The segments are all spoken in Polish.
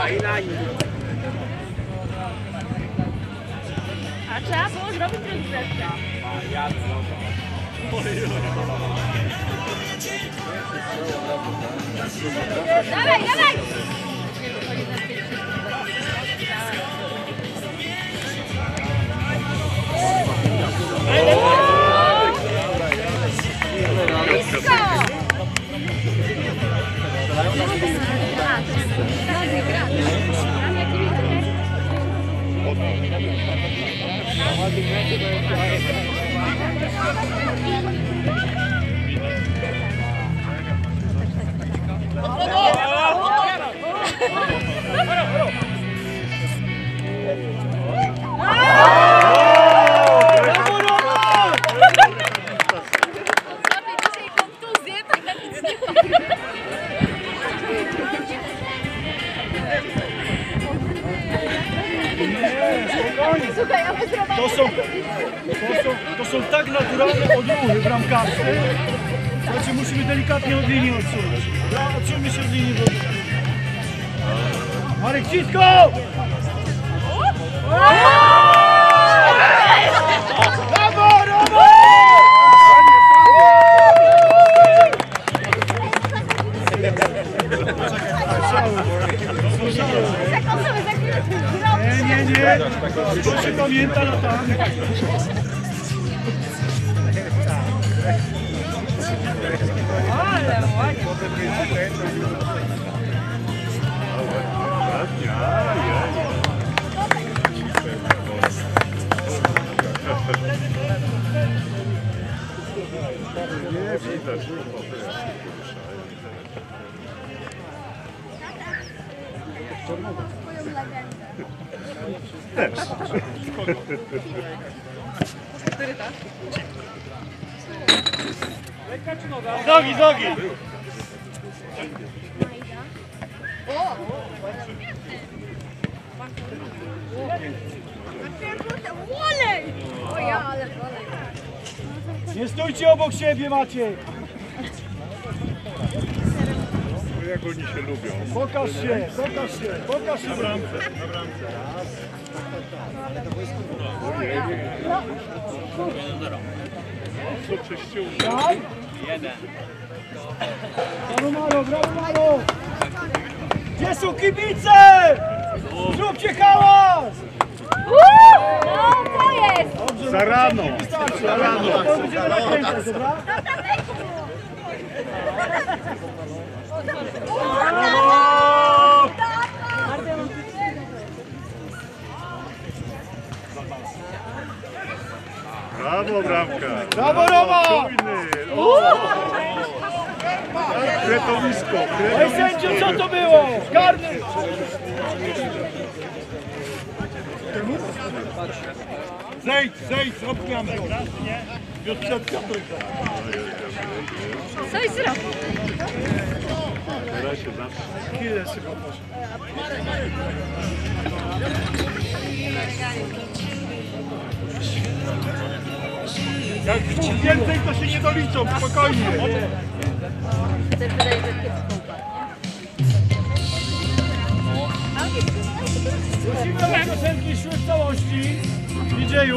A trzeba było zrobić rozgrzewkę. Dawaj, dawaj! To są tak naturalne odruchy bramkarskie, znaczy musimy delikatnie od linii odsunąć. Odsuńmy się od linii wody. Marek, cisko! Brawo, brawo! Nie. To się pamięta latami. Ale ładnie. Nie widać. Też. Nogi, nogi! Nie stójcie obok siebie, Maciej! Jak oni się lubią. Pokaż się, pokaż się, pokaż się. Na bramce, na bramce. Co czyścił? Tak? Brawo Maro, brawo Maro! Gdzie są kibice? Zróbcie hałas! No, to jest! Dobrze, Za rano. Wystarczy. Za rano. To będziemy nakręcać, dobra? Brawo, bramka. Brawo, Roma! Czujny. Kretowisko. Ej, sędzio, co to było? Karny! Zejdź, zrób pianę. Coś zrobił. Teraz się zawsze. Chwilę szybko proszę. Jak dwóch więcej, to się nie doliczą, spokojnie. Też wydaje, że kiepską Musimy na piosenki szły w całości. Widzieju.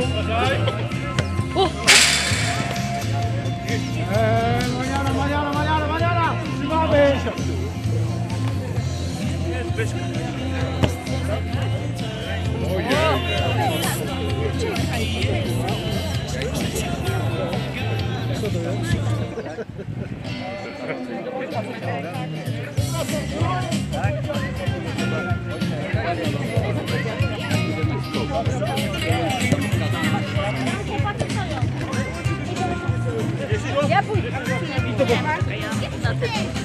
Mariana! Trzymamy! Ja pójdę. Na tył.